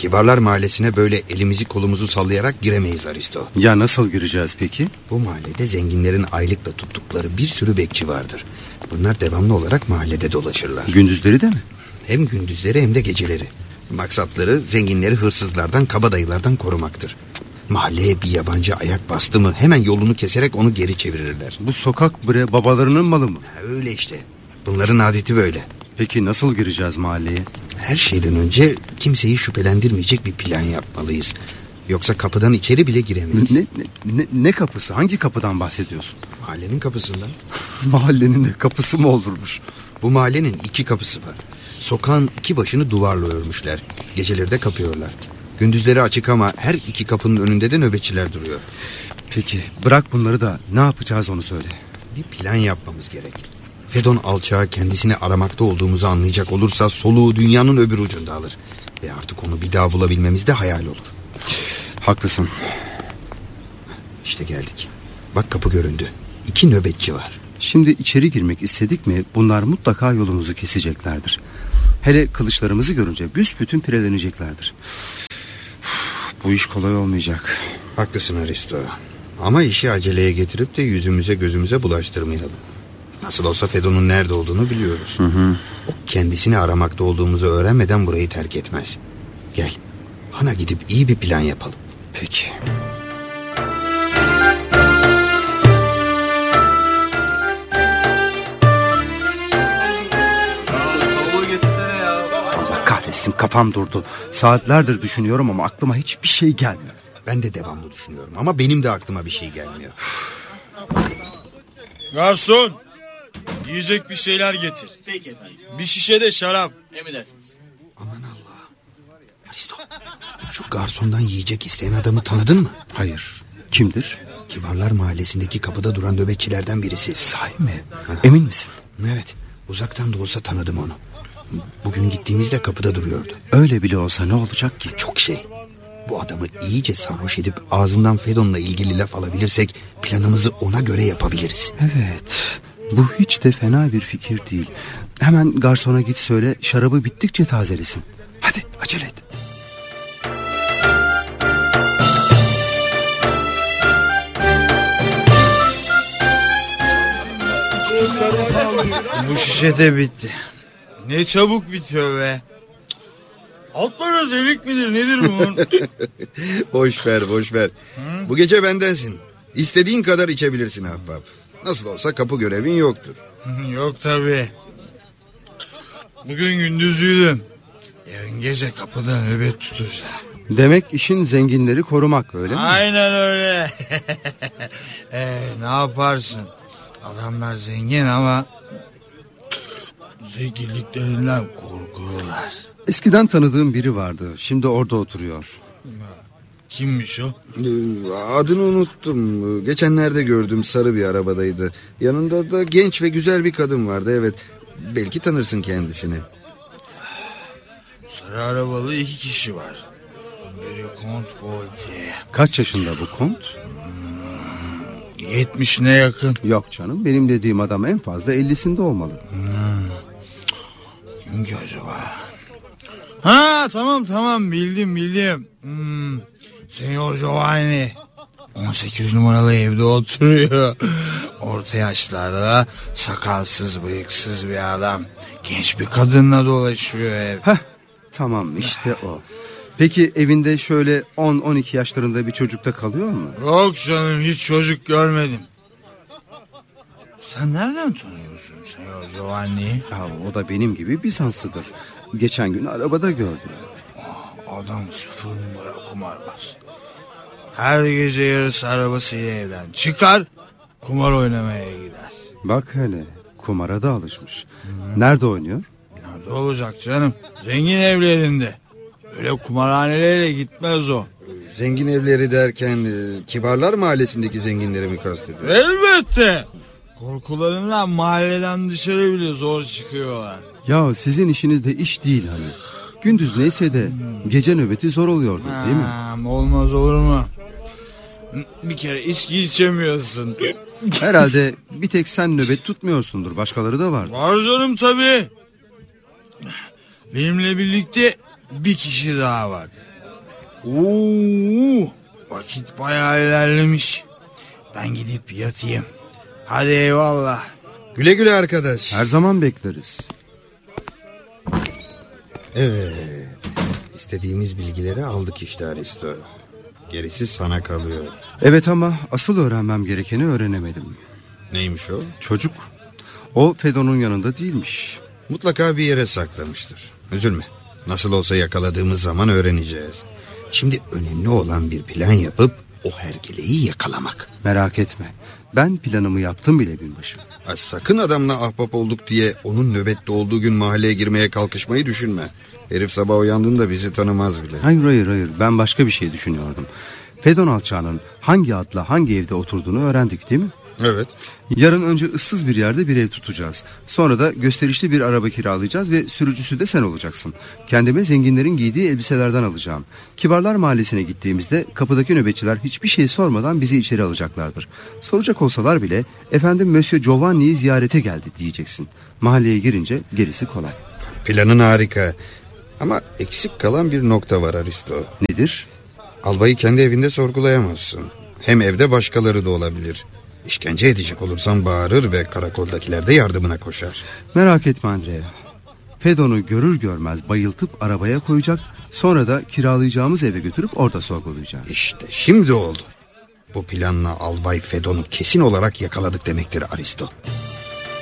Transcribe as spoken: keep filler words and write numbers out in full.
Kibarlar Mahallesi'ne böyle elimizi kolumuzu sallayarak giremeyiz Aristo. Ya nasıl gireceğiz peki? Bu mahallede zenginlerin aylıkla tuttukları bir sürü bekçi vardır. Bunlar devamlı olarak mahallede dolaşırlar. Gündüzleri de mi? Hem gündüzleri hem de geceleri. Maksatları zenginleri hırsızlardan, kabadayılardan korumaktır. Mahalleye bir yabancı ayak bastı mı hemen yolunu keserek onu geri çevirirler. Bu sokak bre babalarının malı mı? Ha, öyle işte. Bunların adeti böyle. Peki nasıl gireceğiz mahalleye? Her şeyden önce kimseyi şüphelendirmeyecek bir plan yapmalıyız. Yoksa kapıdan içeri bile giremeyiz. Ne, ne, ne, ne kapısı? Hangi kapıdan bahsediyorsun? Mahallenin kapısından. Mahallenin de kapısı mı olurmuş? Bu mahallenin iki kapısı var. Sokağın iki başını duvarla örmüşler. Geceleri de kapıyorlar. Gündüzleri açık ama her iki kapının önünde de nöbetçiler duruyor. Peki bırak bunları da ne yapacağız onu söyle. Bir plan yapmamız gerek. Fedon alçağı kendisini aramakta olduğumuzu anlayacak olursa soluğu dünyanın öbür ucunda alır. Ve artık onu bir daha bulabilmemiz de hayal olur. Haklısın. İşte geldik. Bak kapı göründü. İki nöbetçi var. Şimdi içeri girmek istedik mi bunlar mutlaka yolumuzu keseceklerdir. Hele kılıçlarımızı görünce büsbütün pireleneceklerdir. Bu iş kolay olmayacak. Haklısın Aristo. Ama işi aceleye getirip de yüzümüze gözümüze bulaştırmayalım. Nasıl olsa Fedon'un nerede olduğunu biliyoruz. Hı hı. O kendisini aramakta olduğumuzu öğrenmeden burayı terk etmez. Gel, Han'a gidip iyi bir plan yapalım. Peki. Allah kahretsin kafam durdu. Saatlerdir düşünüyorum ama aklıma hiçbir şey gelmiyor. Ben de devamlı düşünüyorum ama benim de aklıma bir şey gelmiyor. Garson, yiyecek bir şeyler getir. Peki efendim. Bir şişe de şarap. Emredersiniz. Aman Allah. Aristo, şu garsondan yiyecek isteyen adamı tanıdın mı? Hayır. Kimdir? Kibarlar Mahallesi'ndeki kapıda duran nöbetçilerden birisi. Sahi mi? Emin misin? Evet, uzaktan da olsa tanıdım onu. Bugün gittiğimizde kapıda duruyordu. Öyle bile olsa ne olacak ki? Çok şey. Bu adamı iyice sarhoş edip ağzından Fedon'la ilgili laf alabilirsek planımızı ona göre yapabiliriz. Evet. Bu hiç de fena bir fikir değil. Hemen garsona git söyle şarabı bittikçe tazelesin. Hadi acele et. Bu şişe de bitti. Ne çabuk bitiyor be. Altlara delik midir nedir bunun? Boş ver boş ver. Hı? Bu gece bendensin. İstediğin kadar içebilirsin ahbap. Nasıl olsa kapı görevin yoktur. Yok tabii. Bugün gündüzüydüm. Yarın gece kapıda nöbet tutacağım. Demek işin zenginleri korumak öyle mi? Aynen öyle. ee, ne yaparsın? Adamlar zengin ama zenginliklerinden korkuyorlar. Eskiden tanıdığım biri vardı. Şimdi orada oturuyor. Kimmiş o? Adını unuttum. Geçenlerde gördüm, sarı bir arabadaydı. Yanında da genç ve güzel bir kadın vardı. Evet, belki tanırsın kendisini. Sarı arabalı iki kişi var. Biri Kont Boltier. Kaç yaşında bu kont? Hmm, yetmişine yakın. Yok canım, benim dediğim adam en fazla ellisinde olmalı. Hmm. Kim ki acaba? Ha tamam tamam bildim bildim. Hmm. Senyor Giovanni. on sekiz numaralı evde oturuyor. Orta yaşlarda, sakalsız bıyıksız bir adam. Genç bir kadınla dolaşıyor ev. Heh, tamam işte o. Peki evinde şöyle on on iki yaşlarında bir çocuk da kalıyor mu? Yok canım, hiç çocuk görmedim. Sen nereden tanıyorsun Senyor Giovanni'yi? O da benim gibi Bizanslıdır. Geçen gün arabada gördüm. Adam sıfır numara kumarbaz. Her gece yarısı arabasıyla evden çıkar, kumar oynamaya gider. Bak hele, kumara da alışmış. Hmm. Nerede oynuyor? Nerede olacak canım? Zengin evlerinde. Öyle kumarhanelere gitmez o. Zengin evleri derken Kibarlar Mahallesi'ndeki zenginleri mi kastediyor? Elbette. Korkularından mahalleden dışarı bile zor çıkıyorlar. Ya sizin işiniz de iş değil hani. Gündüz neyse de gece nöbeti zor oluyordu değil mi? Ha, olmaz olur mu? Bir kere içki içemiyorsun. Herhalde bir tek sen nöbet tutmuyorsundur. Başkaları da var. Var canım tabii. Benimle birlikte bir kişi daha var. Oo, vakit bayağı ilerlemiş. Ben gidip yatayım. Hadi eyvallah. Güle güle arkadaş. Her zaman bekleriz. Evet. İstediğimiz bilgileri aldık işte Aristo. Gerisi sana kalıyor. Evet ama asıl öğrenmem gerekeni öğrenemedim. Neymiş o? Çocuk. O Fedon'un yanında değilmiş. Mutlaka bir yere saklamıştır. Üzülme. Nasıl olsa yakaladığımız zaman öğreneceğiz. Şimdi önemli olan bir plan yapıp o hergeleyi yakalamak. Merak etme. Ben planımı yaptım bile binbaşı. Ha, sakın adamla ahbap olduk diye onun nöbette olduğu gün mahalleye girmeye kalkışmayı düşünme. Herif sabah uyandığında bizi tanımaz bile. Hayır hayır hayır ben başka bir şey düşünüyordum. Fedon alçağının hangi atla hangi evde oturduğunu öğrendik değil mi? Evet. Yarın önce ıssız bir yerde bir ev tutacağız. Sonra da gösterişli bir araba kiralayacağız ve sürücüsü de sen olacaksın. Kendime zenginlerin giydiği elbiselerden alacağım. Kibarlar Mahallesi'ne gittiğimizde kapıdaki nöbetçiler hiçbir şey sormadan bizi içeri alacaklardır. Soracak olsalar bile efendim Monsieur Giovanni'yi ziyarete geldi diyeceksin. Mahalleye girince gerisi kolay. Planın harika. Ama eksik kalan bir nokta var Aristo. Nedir? Albayı kendi evinde sorgulayamazsın. Hem evde başkaları da olabilir. İşkence edecek olursan bağırır ve karakoldakiler de yardımına koşar. Merak etme Andrea. Fedon'u görür görmez bayıltıp arabaya koyacak. Sonra da kiralayacağımız eve götürüp orada sorgulayacağız. İşte şimdi oldu. Bu planla Albay Fedon'u kesin olarak yakaladık demektir Aristo.